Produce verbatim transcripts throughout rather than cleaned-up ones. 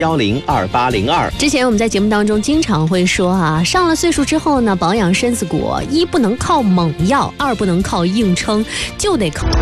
幺零二八零二。 之前我们在节目当中经常会说啊，上了岁数之后呢，保养身子骨，一不能靠猛药，二不能靠硬撑，就得靠。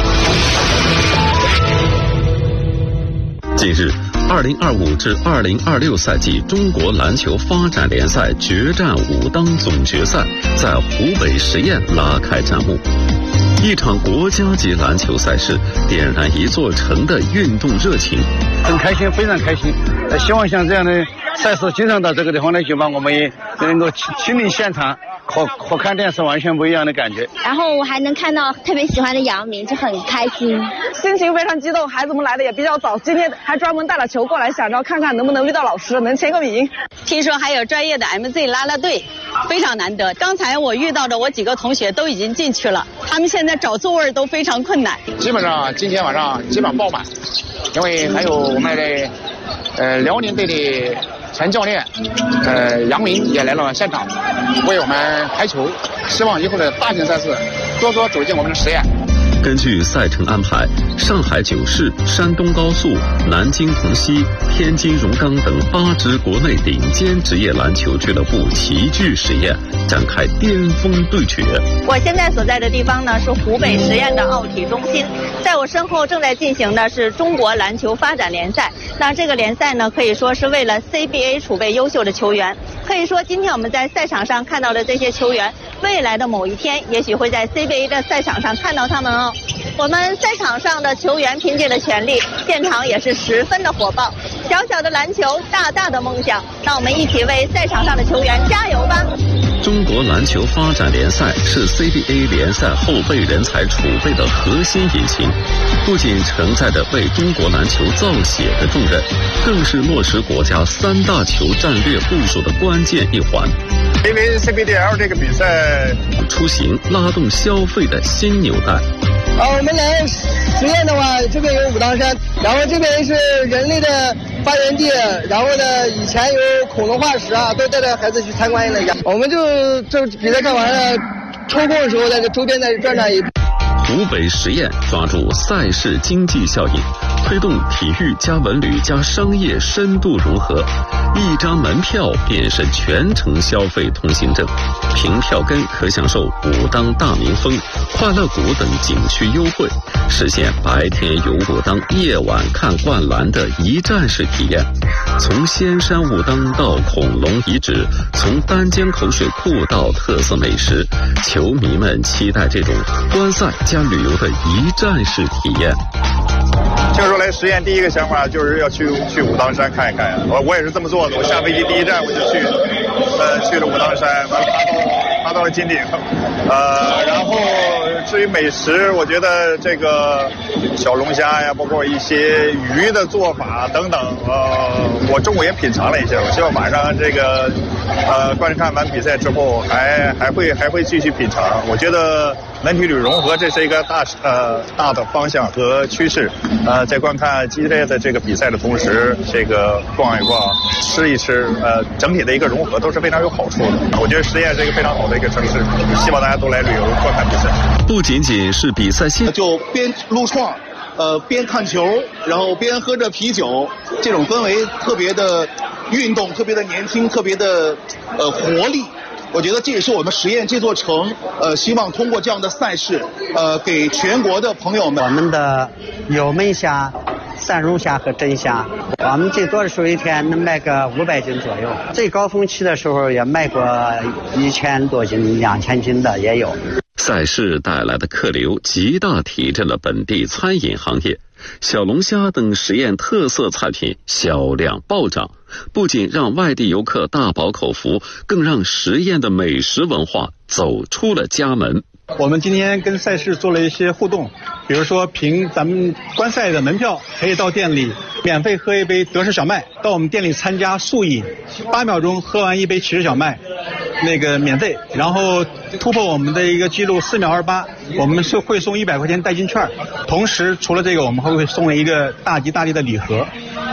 近日，二零二五至二零二六赛季中国篮球发展联赛决战武当总决赛在湖北十堰拉开战幕。一场国家级篮球赛事点燃一座城的运动热情， 很开心，非常开心。呃，希望像这样的赛事经常到这个地方来举办，我们也能够亲临现场，和和看电视完全不一样的感觉。 然后我还能看到特别喜欢的姚明，就很开心， 心情非常激动。孩子们来的也比较早，今天还专门带了球过来，想着看看能不能遇到老师，能签个名。 听说还有专业的 M Z 啦啦队，非常难得。刚才我遇到的我几个同学都已经进去了，他们现在找座位都非常困难。 基本上今天晚上基本上爆满，因为还有我们的呃辽宁队的陈教练，呃杨明也来了现场，为我们排球。希望以后的大型赛事多多走进我们的实验。 根据赛程安排，上海九市、山东高速、南京同曦、天津荣钢等八支国内顶尖职业篮球俱乐部齐聚实验，展开巅峰对决。 我现在所在的地方呢是湖北十堰的奥体中心，在我身后正在进行的是中国篮球发展联赛。那这个联赛呢，可以说是为了 C B A 储备优秀的球员。可以说，今天我们在赛场上看到的这些球员，未来的某一天，也许会在 C B A 的赛场上看到他们哦。我们赛场上的球员拼尽了全力，现场也是十分的火爆。小小的篮球，大大的梦想，让我们一起为赛场上的球员加油吧！ 中国篮球发展联赛是 C B A 联赛后备人才储备的核心引擎，不仅承载着为中国篮球造血的重任，更是落实国家三大球战略部署的关键一环。 因为 C B D L 这个比赛出行拉动消费的新纽带。 啊，我们来实验的话，这边有武当山，然后这边是人类的发源地，然后呢，以前有恐龙化石啊，都带着孩子去参观了一下。我们就这比赛看完了，抽空的时候在这周边再转转一。 湖北十堰抓住赛事经济效应，推动体育加文旅加商业深度融合，一张门票便是全程消费通行证，凭票根可享受武当大明峰、快乐谷等景区优惠，实现白天游武当，夜晚看灌篮的一站式体验。从仙山武当到恐龙遗址，从丹江口水库到特色美食，球迷们期待这种观赛加旅游的一站式体验。 听说来实验，第一个想法就是要去去武当山看一看。我我也是这么做的，我下飞机第一站我就去，呃，去了武当山，完了爬到爬到了金顶，呃，然后至于美食，我觉得这个小龙虾呀，包括一些鱼的做法等等，呃，我中午也品尝了一下。我希望晚上这个呃观看完比赛之后，还还会还会继续品尝。我觉得文体旅融合这是一个大呃大的方向和趋势。呃，在观看激烈的这个比赛的同时，这个逛一逛、吃一吃，呃，整体的一个融合都是非常有好处的。我觉得十堰是一个非常好的一个城市，希望大家都来旅游观看比赛。 不仅仅是比赛性， 就边撸串，呃，边看球，然后边喝着啤酒，这种氛围特别的运动，特别的年轻，特别的呃活力。我觉得这也是我们实验这座城，呃，希望通过这样的赛事，呃，给全国的朋友们。 我们的有门虾、三荣虾和真虾，我们最多的时候一天能卖个五百斤左右，最高峰期的时候也卖过一千多斤、两千斤的也有。 赛事带来的客流极大提振了本地餐饮行业，小龙虾等实验特色菜品销量暴涨，不仅让外地游客大饱口福，更让实验的美食文化走出了家门。 我们今天跟赛事做了一些互动，比如说凭咱们观赛的门票可以到店里免费喝一杯德式小麦，到我们店里参加速饮，八秒钟喝完一杯奇士小麦，那个免费，然后突破我们的一个记录四秒二八，我们是会送一百块钱代金券，同时除了这个我们还会送一个大吉大利的礼盒。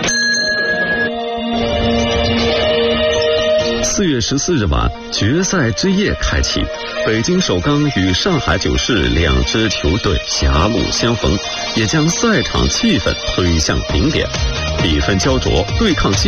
四月十四日晚，决赛之夜开启，北京首钢与上海九市两支球队狭路相逢，也将赛场气氛推向顶点，比分焦灼，对抗性